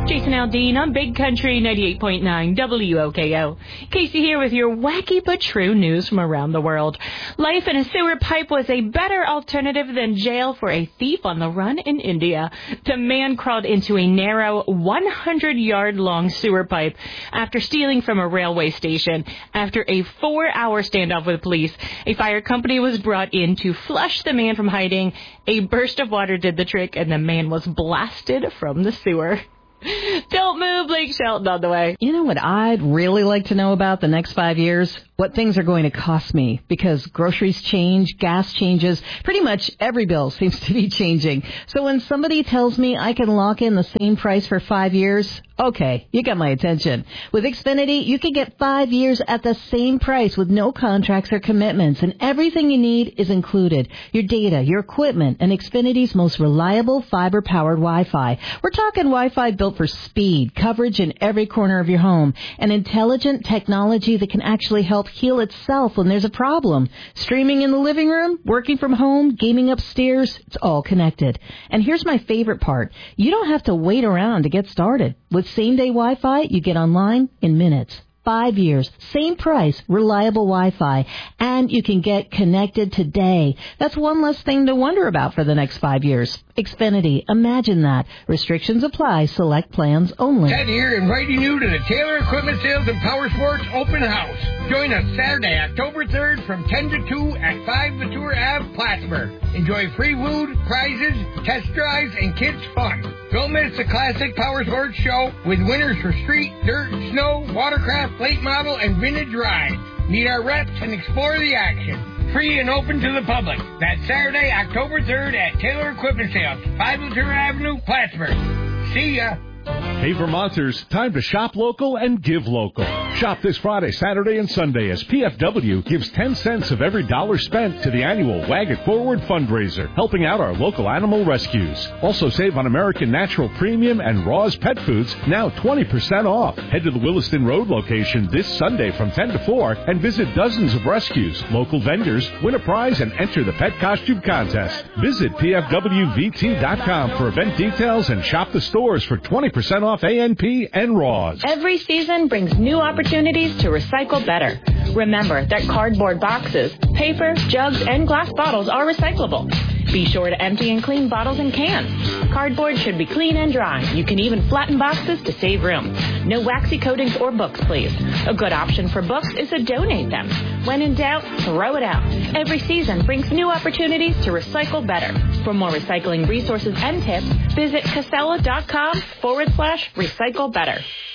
Jason Aldean on Big Country 98.9 WOKO. Casey here with your wacky but true news from around the world. Life in a sewer pipe was a better alternative than jail for a thief on the run in India. The man crawled into a narrow 100-yard-long sewer pipe after stealing from a railway station. After a 4-hour standoff with police, a fire company was brought in to flush the man from hiding. A burst of water did the trick, and the man was blasted from the sewer. Don't move, Blake Shelton on the way. You know what I'd really like to know about the next 5 years? What things are going to cost me, because groceries change, gas changes, pretty much every bill seems to be changing. So when somebody tells me I can lock in the same price for 5 years, okay, you got my attention. With Xfinity, you can get 5 years at the same price with no contracts or commitments, and everything you need is included. Your data, your equipment, and Xfinity's most reliable fiber-powered Wi-Fi. We're talking Wi-Fi built for speed, coverage in every corner of your home, and intelligent technology that can actually help heal itself when there's a problem. Streaming in the living room, working from home, gaming upstairs, it's all connected. And here's my favorite part. You don't have to wait around to get started. With same-day Wi-Fi, you get online in minutes. 5 years, same price, reliable Wi-Fi, and you can get connected today. That's one less thing to wonder about for the next 5 years. Xfinity, imagine that. Restrictions apply. Select plans only. Ted here, inviting you to the Taylor Equipment Sales and Power Sports Open House. Join us Saturday, October 3rd from 10 to 2 at 5 Ventura Ave, Plattsburgh. Enjoy free food, prizes, test drives, and kids' fun. Don't miss the classic Power Sports show with winners for street, dirt, snow, watercraft, late model, and vintage rides. Meet our reps and explore the action. Free and open to the public. That's Saturday, October 3rd at Taylor Equipment Sales, 5 Ventura Avenue, Plattsburgh. See ya. Hey Vermonters, time to shop local and give local. Shop this Friday, Saturday, and Sunday as PFW gives 10 cents of every dollar spent to the annual Wag It Forward fundraiser, helping out our local animal rescues. Also save on American Natural Premium and Raw's Pet Foods, now 20% off. Head to the Williston Road location this Sunday from 10 to 4 and visit dozens of rescues, local vendors, win a prize, and enter the pet costume contest. Visit pfwvt.com for event details and shop the stores for 20% off A&P and Raw's. Every season brings new opportunities to recycle better. Remember that cardboard boxes, paper, jugs, and glass bottles are recyclable. Be sure to empty and clean bottles and cans. Cardboard should be clean and dry. You can even flatten boxes to save room. No waxy coatings or books, please. A good option for books is to donate them. When in doubt, throw it out. Every season brings new opportunities to recycle better. For more recycling resources and tips, visit Casella.com/recycle better.